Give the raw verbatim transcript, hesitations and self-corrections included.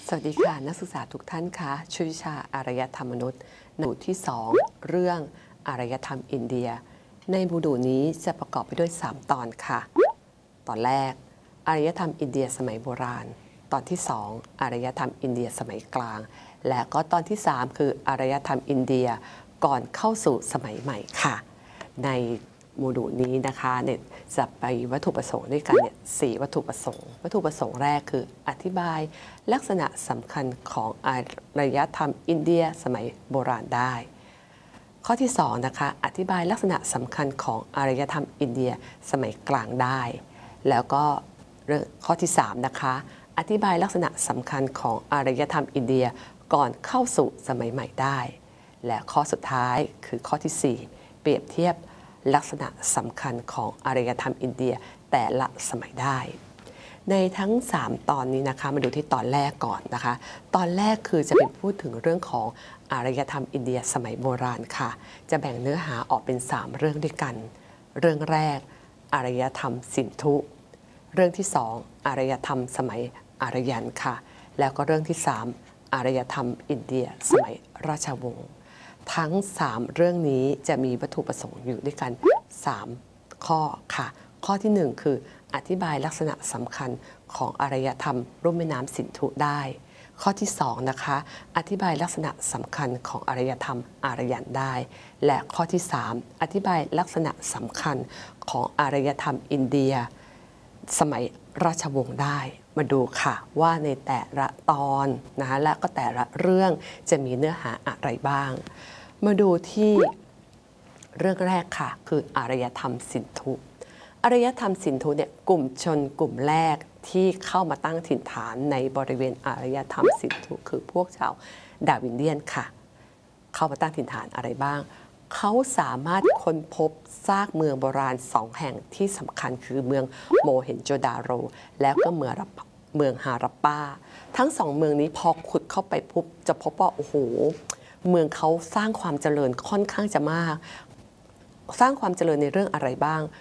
สวัสดีค่ะนักศึกษาทุกท่านคะช่วยวิชาอารยธรรมมนุษย์หนูที่สองเรื่องอารยธรรมอินเดียในโมดูลนี้จะประกอบไปด้วยสามตอนค่ะตอนแรกอารยธรรมอินเดียสมัยโบราณตอนที่สองอารยธรรมอินเดียสมัยกลางและก็ตอนที่สามคืออารยธรรมอินเดียก่อนเข้าสู่สมัยใหม่ค่ะในโมดูลนี้นะคะเนี่ยจะไปวัตถุประสงค์ด้วยกันเนี่ยสี่วัตถุประสงค์วัตถุประสงค์แรกคืออธิบายลักษณะสำคัญของอารยธรรมอินเดียสมัยโบราณได้ข้อที่สองนะคะอธิบายลักษณะสำคัญของอารยธรรมอินเดียสมัยกลางได้แล้วก็ข้อที่สามนะคะอธิบายลักษณะสำคัญของอารยธรรมอินเดียก่อนเข้าสู่สมัยใหม่ได้และข้อสุดท้ายคือข้อที่สี่เปรียบเทียบลักษณะสำคัญของอารยธรรมอินเดียแต่ละสมัยได้ในทั้งสามตอนนี้นะคะมาดูที่ตอนแรกก่อนนะคะตอนแรกคือจะเป็นพูดถึงเรื่องของอารยธรรมอินเดียสมัยโบราณค่ะจะแบ่งเนื้อหาออกเป็นสามเรื่องด้วยกันเรื่องแรกอารยธรรมสินธุเรื่องที่สองอารยธรรมสมัยอารยันค่ะแล้วก็เรื่องที่สามอารยธรรมอินเดียสมัยราชวงศ์ทั้งสามเรื่องนี้จะมีวัตถุประสงค์อยู่ด้วยกันสามข้อค่ะข้อที่หนึ่งคืออธิบายลักษณะสำคัญของอารยธรรมรุ่มแม่น้ำสินธุได้ข้อที่สองนะคะอธิบายลักษณะสำคัญของอารยธรรมอารยันได้และข้อที่สามอธิบายลักษณะสำคัญของอารยธรรมอินเดียสมัยราชวงศ์ได้มาดูค่ะว่าในแต่ละตอนนะคะและก็แต่ละเรื่องจะมีเนื้อหาอะไรบ้างมาดูที่เรื่องแรกค่ะคืออารยธรรมสินธุอารยธรรมสินธุเนี่ยกลุ่มชนกลุ่มแรกที่เข้ามาตั้งถิ่นฐานในบริเวณอารยธรรมสินธุคือพวกชาวดาวินเดียนค่ะเข้ามาตั้งถิ่นฐานอะไรบ้างเขาสามารถค้นพบซากเมืองโบราณสองแห่งที่สำคัญคือเมืองโมเฮนโจดาโรแล้วก็เมืองเมืองฮารัปปาทั้งสองเมืองนี้พอขุดเข้าไปปุ๊บจะพบว่าโอ้โหเมืองเขาสร้างความเจริญค่อนข้างจะมากสร้างความเจริญในเรื่องอะไรบ้าง